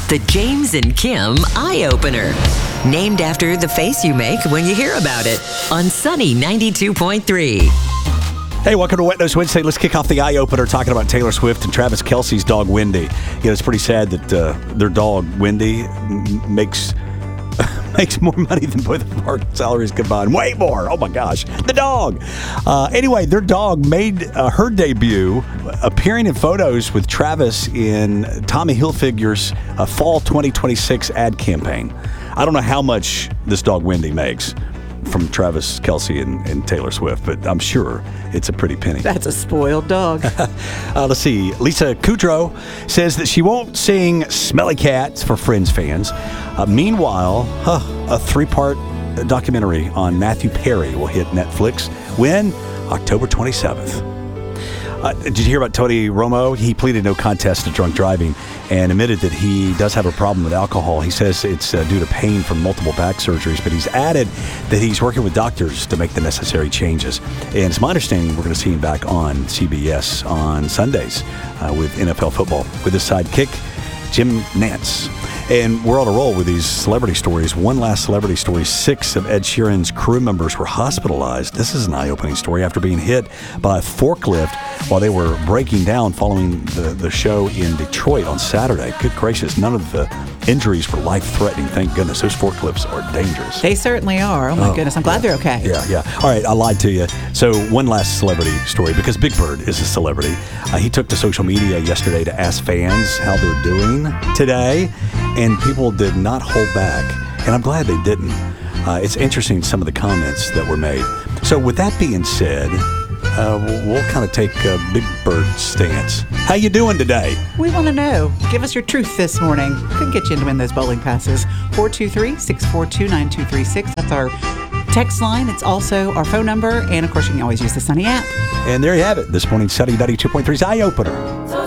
The James and Kim Eye Opener. Named after the face you make when you hear about it. On Sunny 92.3. Hey, welcome to Wet Nose Wednesday. Let's kick off the eye opener talking about Taylor Swift and Travis Kelce's dog, Wendy. You know, it's pretty sad that their dog, Wendy, makes more money than both of our salaries combined. Way more. Oh, my gosh. The dog. Anyway, their dog made her debut appearing in photos with Travis in Tommy Hilfiger's Fall 2026 ad campaign. I don't know how much this dog, Wendy, makes from Travis Kelce and Taylor Swift, but I'm sure it's a pretty penny. That's a spoiled dog. Let's see. Lisa Kudrow says that she won't sing Smelly Cats for Friends fans. Meanwhile, a 3-part documentary on Matthew Perry will hit Netflix. When? October 27th. Did you hear about Tony Romo? He pleaded no contest to drunk driving and admitted that he does have a problem with alcohol. He says it's due to pain from multiple back surgeries, but he's added that he's working with doctors to make the necessary changes. And it's my understanding we're going to see him back on CBS on Sundays with NFL football with his sidekick, Jim Nantz. And we're on a roll with these celebrity stories. One last celebrity story. 6 of Ed Sheeran's crew members were hospitalized. This is an eye-opening story after being hit by a forklift while they were breaking down following the show in Detroit on Saturday. Good gracious, none of the injuries were life-threatening. Thank goodness. Those forklifts are dangerous. They certainly are. Oh, my goodness. I'm glad they're okay. Yeah. All right, I lied to you. So one last celebrity story, because Big Bird is a celebrity. He took to social media yesterday to ask fans how they're doing today, and people did not hold back, and I'm glad they didn't. It's interesting, some of the comments that were made. So with that being said, we'll kind of take a Big Bird stance. How you doing today? We want to know. Give us your truth this morning. Could get you in to win those bowling passes. 423-642-9236. That's our text line. It's also our phone number. And, of course, you can always use the Sunny app. And there you have it. This morning's Sunny 92.3's Eye Opener.